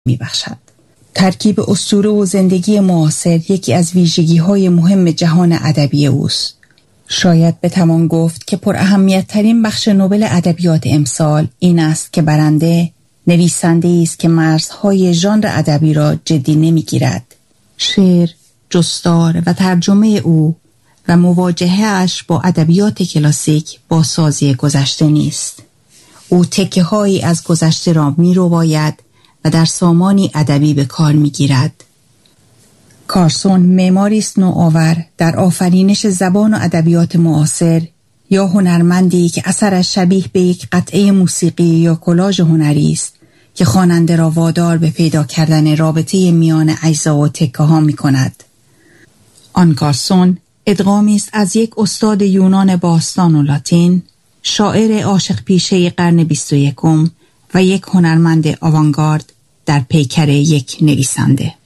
می‌بخشد. ترکیب اسطوره و زندگی معاصر یکی از ویژگی‌های مهم جهان ادبی اوست. شاید بتوان گفت که پر اهمیت‌ترین بخش نوبل ادبیات امسال این است که برنده نویسنده‌ای است که مرزهای ژانر ادبی را جدی نمی‌گیرد. شعر، جستار و ترجمه او و مواجهه‌اش با ادبیات کلاسیک با سازی گذشته نیست. او تکه‌هایی از گذشته را می‌رباید و در سامانی ادبی به کار می‌گیرد. کارسون معماری است نوآور در آفرینش زبان و ادبیات معاصر، یا هنرمندی که اثرش شبیه به یک قطعه موسیقی یا کلاژ هنری است که خواننده را وادار به پیدا کردن رابطه میان اجزا و تکه‌ها می‌کند. آن کارسون ادغامی است از یک استاد یونان باستان و لاتین، شاعر عاشق پیشه قرن 21 و یک هنرمند آوانگارد در پیکر یک نویسنده.